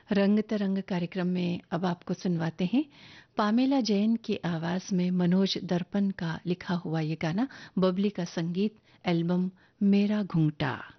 रंग तरंग कार्यक्रम में अब आपको सुनवाते हैं पामेला जैन की आवाज में मनोज दर्पण का लिखा हुआ ये गाना, बबली का संगीत, एल्बम मेरा घूंघटा।